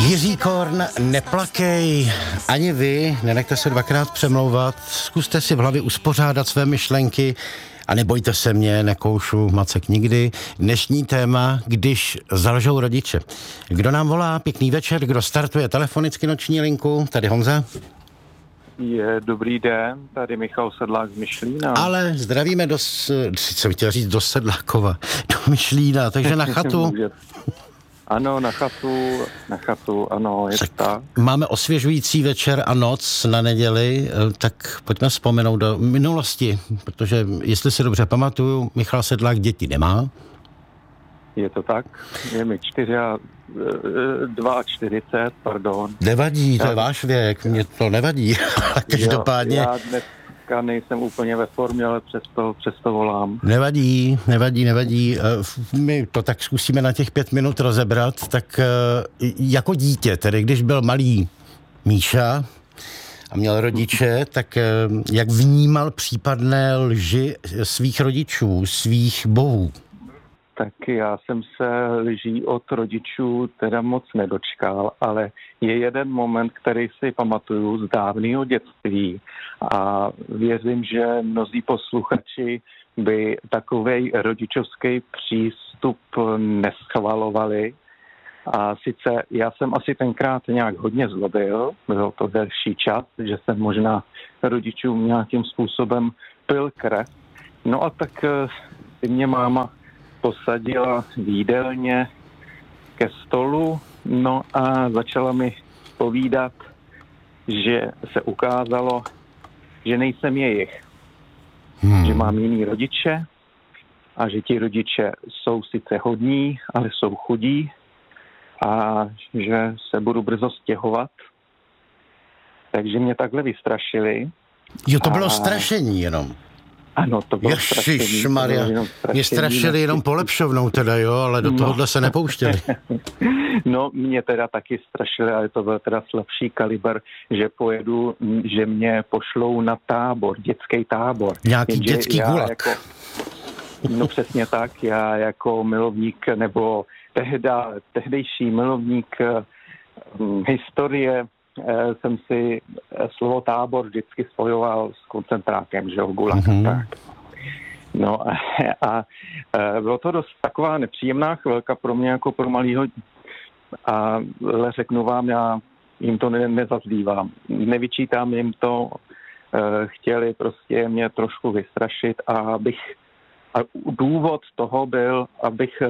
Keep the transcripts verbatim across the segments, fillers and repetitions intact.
Jiří Korn, neplakej, ani vy, nenechte se dvakrát přemlouvat, zkuste si v hlavě uspořádat své myšlenky a nebojte se mě, nekoušu macek nikdy. Dnešní téma, když zalžou rodiče. Kdo nám volá? Pěkný večer, kdo startuje telefonicky noční linku? Tady Honza. Je dobrý den, tady Michal Sedlák z Myšlína. Ale zdravíme do, jsem chtěl říct do Sedlákova, do Myšlína, takže na chatu. Ano, na chatu, na chatu, ano, je tak, tak. Máme osvěžující večer a noc na neděli, tak pojďme vzpomenout do minulosti, protože jestli si dobře pamatuju, Michal Sedlák děti nemá. Je to tak, je mi čtyři a čtyřicet dva, pardon. Nevadí, to je váš věk, mě to nevadí, každopádně. Jo, já dneska nejsem úplně ve formě, ale přesto, přesto volám. Nevadí, nevadí, nevadí. My to tak zkusíme na těch pět minut rozebrat, tak jako dítě, tedy když byl malý Míša a měl rodiče, tak jak vnímal případné lži svých rodičů, svých bohů? Tak já jsem se lží od rodičů teda moc nedočkal, ale je jeden moment, který si pamatuju z dávného dětství a věřím, že mnozí posluchači by takovej rodičovský přístup neschvalovali. A sice já jsem asi tenkrát nějak hodně zlobil, byl to delší čas, že jsem možná rodičům nějakým způsobem pil krev. No a tak si mě máma posadila v jídelně ke stolu, no a začala mi povídat, že se ukázalo, že nejsem jejich. Hmm. Že mám jiný rodiče a že ti rodiče jsou sice hodní, ale jsou chudí a že se budu brzo stěhovat. Takže mě takhle vystrašili. Jo, to bylo a... strašení jenom. Ano, to bylo Ježišmarja, mě strašili jenom polepšovnou teda, jo, ale do tohohle no. se nepouštěli. No, mě teda taky strašili, ale to byl teda slabší kaliber, že pojedu, že mě pošlou na tábor, dětský tábor. Nějaký Jenže dětský gulag. Jako, no přesně tak, já jako milovník, nebo tehda, tehdejší milovník hm, historie, jsem si slovo tábor vždycky spojoval s koncentrákem, že jo, gulag. Mm-hmm. Tak. No a, a bylo to dost taková nepříjemná chvilka pro mě jako pro malýho, ale řeknu vám, já jim to ne, nezazdívám. Nevyčítám jim to, chtěli prostě mě trošku vystrašit a abych, a důvod toho byl, abych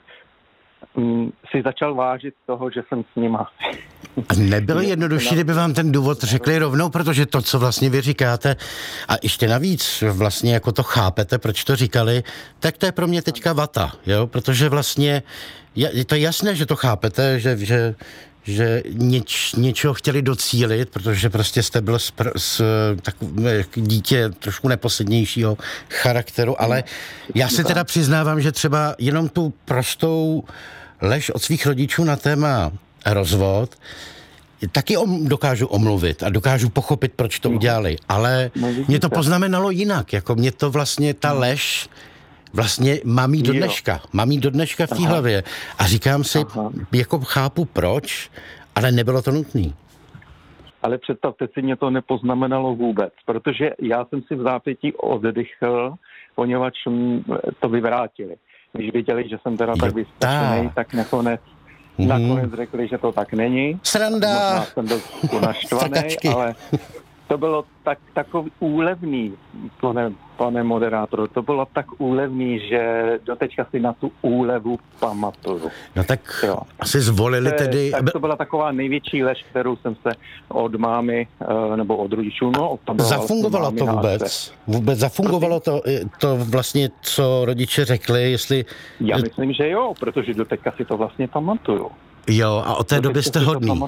si začal vážit toho, že jsem s nima. A nebylo jednodušší, kdyby vám ten důvod řekli rovnou, protože to, co vlastně vy říkáte, a ještě navíc vlastně jako to chápete, proč to říkali, tak to je pro mě teďka vata, jo, protože vlastně je to jasné, že to chápete, že, že, že něč, něčeho chtěli docílit, protože prostě jste byl s, s takové dítě trošku neposlednějšího charakteru, ale já si teda přiznávám, že třeba jenom tu prostou lež od svých rodičů na téma rozvod, taky om, dokážu omluvit a dokážu pochopit, proč to udělali, ale mě to poznamenalo jinak, jako mě to vlastně ta lež vlastně mám jí do dneška, mám jí do dneška v té hlavě a říkám si, Aha. jako chápu proč, ale nebylo to nutný. Ale představte si, mě to nepoznamenalo vůbec, protože já jsem si v zápětí oddychl, poněvadž to vyvrátili. Když viděli, že jsem teda tak vystrašený, tak nakonec Mm. Nakonec řekli, že to tak není. Sranda! Možná jsem byl naštvaný, ale to bylo tak, takový úlevný, pane, pane moderátore, to bylo tak úlevný, že doteďka si na tu úlevu pamatuju. No tak jo. Asi zvolili tedy... Tak to byla taková největší lež, kterou jsem se od mámy, nebo od rodičů, no... To zafungovalo to vůbec? Vůbec zafungovalo to, to vlastně, co rodiče řekli, jestli... Já myslím, že jo, protože doteďka si to vlastně pamatuju. Jo, a od té doby jste hodný.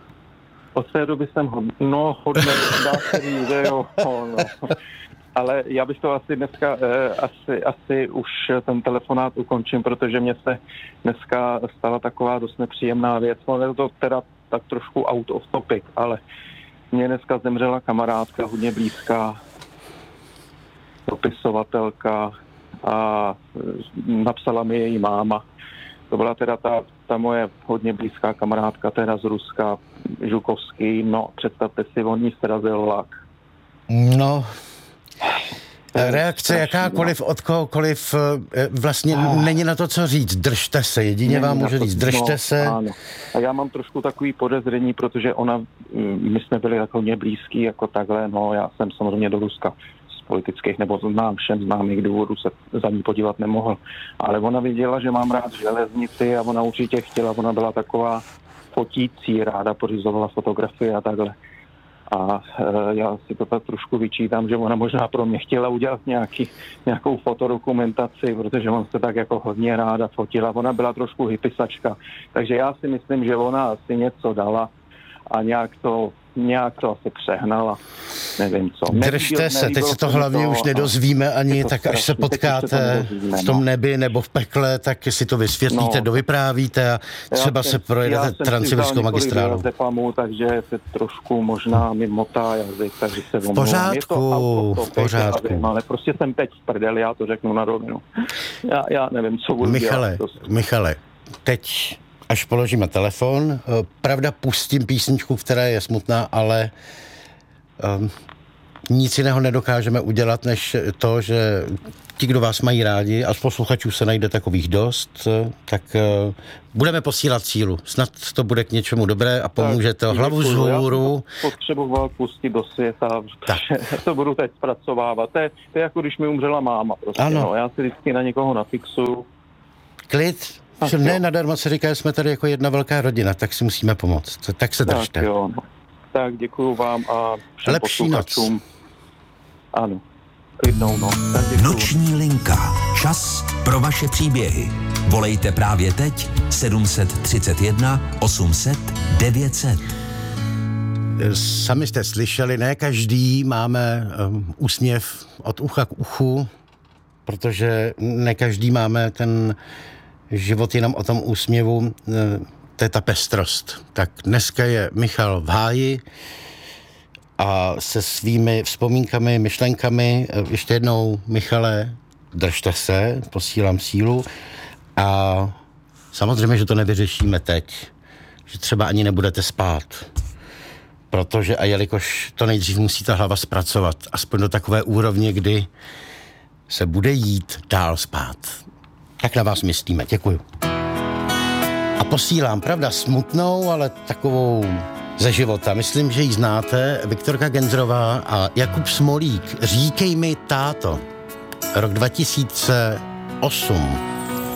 Od té doby jsem hodný. No, hodný, dá se říct, že jo. No. Ale já bych to asi dneska, eh, asi, asi už ten telefonát ukončím, protože mě se dneska stala taková dost nepříjemná věc. No, je to teda tak trošku out of topic, ale mě dneska zemřela kamarádka, hodně blízká, dopisovatelka a napsala mi její máma. To byla teda ta, ta ta moje hodně blízká kamarádka, teda z Ruska, Žukovský, no představte si, on ní srazil vlak. No, reakce jakákoliv od kohokoliv, vlastně není na to, co říct. Držte se, jedině vám můžu říct, držte no, se. Ano. A já mám trošku takový podezření, protože ona, my jsme byli jako hodně blízký, jako takhle, no já jsem samozřejmě do Ruska z politických, nebo znám všem známých důvodů se za ní podívat nemohl. Ale ona viděla, že mám rád železnici a ona určitě chtěla, ona byla taková fotící, ráda pořizovala fotografie a takhle. A e, já si to tak trošku vyčítám, že ona možná pro mě chtěla udělat nějaký, nějakou fotodokumentaci, protože on se tak jako hodně ráda fotila. Ona byla trošku hypisačka, takže já si myslím, že ona asi něco dala a nějak to, nějak to asi přehnala. Nevím co. Držte se, teď se to hlavně to, už nedozvíme ani, tak až se potkáte v tom nebi nebo v pekle, tak si to vysvětlíte, no. dovyprávíte a třeba jsem, se projedete Transsibirskou magistrálu. Pamu, takže se trošku možná mi motá jazyk, takže se v pořádku, auto, v pořádku. Nevím, ale prostě jsem teď v prdeli, já to řeknu na rovinu. Já, já nevím, co budu Michale, dělat. Michale, teď až položíme telefon, pravda pustím písničku, která je smutná, ale um, nic jiného nedokážeme udělat, než to, že ti, kdo vás mají rádi, a z posluchačů se najde takových dost, tak uh, budeme posílat sílu. Snad to bude k něčemu dobré a pomůže to hlavu vzhůru. Já jsem potřeboval pustit do světa, to budu teď zpracovávat. To je, to je jako když mi umřela máma. Prostě, ano. No. Já si vždycky na někoho nafixuju. Klid. Že ne nadarmo se říká, že jsme tady jako jedna velká rodina, tak si musíme pomoct. Tak se držte. Tak jo, no. Tak děkuju vám a všem lepší posluchačům. Noc. Ano, klidnou noc. Noční linka. Čas pro vaše příběhy. Volejte právě teď sedm set třicet jedna osm set devět set. Sami jste slyšeli, ne každý máme um, úsměv od ucha k uchu, protože ne každý máme ten život jenom o tom úsměvu, to je ta pestrost. Tak dneska je Michal v háji a se svými vzpomínkami, myšlenkami. Ještě jednou, Michale, držte se, posílám sílu a samozřejmě, že to nevyřešíme teď, že třeba ani nebudete spát, protože a jelikož to nejdřív musí ta hlava zpracovat, aspoň do takové úrovně, kdy se bude jít dál spát. Tak na vás myslíme. Děkuju. A posílám, pravda, smutnou, ale takovou ze života. Myslím, že ji znáte. Viktorka Genzrová a Jakub Smolík. Říkej mi, táto. Rok dva tisíce osm.